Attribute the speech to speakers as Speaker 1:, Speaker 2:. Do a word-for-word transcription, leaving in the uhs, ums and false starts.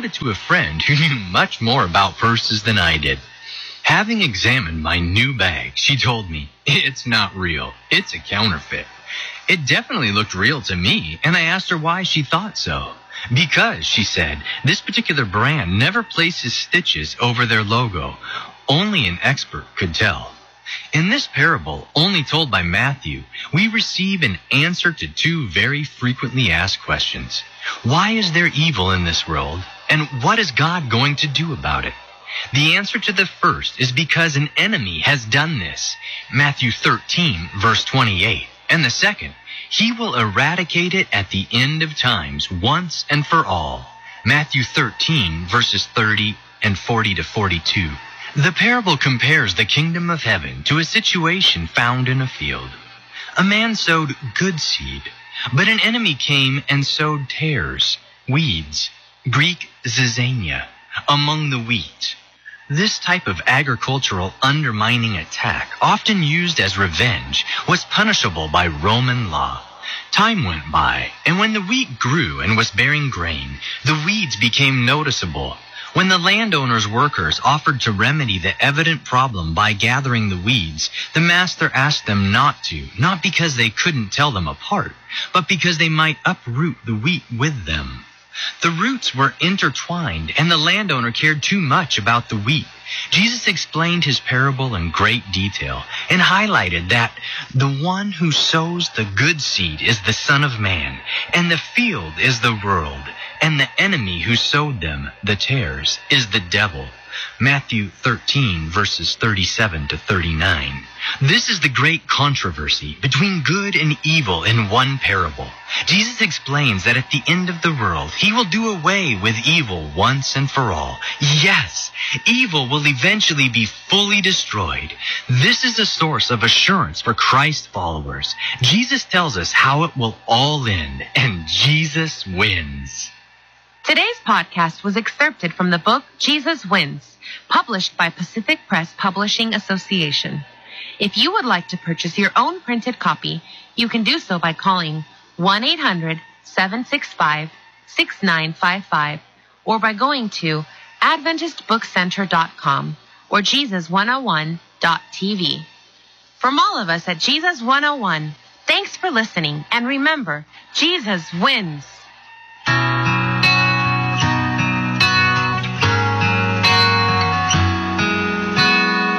Speaker 1: it to a friend who knew much more about purses than I did. Having examined my new bag, she told me, "It's not real. It's a counterfeit." It definitely looked real to me, and I asked her why she thought so. Because, she said, this particular brand never places stitches over their logo. Only an expert could tell. In this parable, only told by Matthew, we receive an answer to two very frequently asked questions. Why is there evil in this world? And what is God going to do about it? The answer to the first is because an enemy has done this. Matthew thirteen, verse twenty-eight. And the second, he will eradicate it at the end of times once and for all. Matthew thirteen, verses thirty and forty to forty-two. The parable compares the kingdom of heaven to a situation found in a field. A man sowed good seed, but an enemy came and sowed tares, weeds, Greek zizania, among the wheat. This type of agricultural undermining attack, often used as revenge, was punishable by Roman law. Time went by, and when the wheat grew and was bearing grain, the weeds became noticeable. When the landowner's workers offered to remedy the evident problem by gathering the weeds, the master asked them not to, not because they couldn't tell them apart, but because they might uproot the wheat with them. The roots were intertwined, and the landowner cared too much about the wheat. Jesus explained his parable in great detail and highlighted that the one who sows the good seed is the Son of Man, and the field is the world, and the enemy who sowed them, the tares, is the devil. Matthew thirteen, verses thirty-seven to thirty-nine. This is the great controversy between good and evil in one parable. Jesus explains that at the end of the world, he will do away with evil once and for all. Yes, evil will eventually be fully destroyed. This is a source of assurance for Christ followers. Jesus tells us how it will all end, and Jesus wins.
Speaker 2: Today's podcast was excerpted from the book Jesus Wins, published by Pacific Press Publishing Association. If you would like to purchase your own printed copy, you can do so by calling one eight hundred, seven six five, six nine five five or by going to adventist book center dot com or jesus one oh one dot t v. From all of us at Jesus one oh one, thanks for listening, and remember, Jesus wins.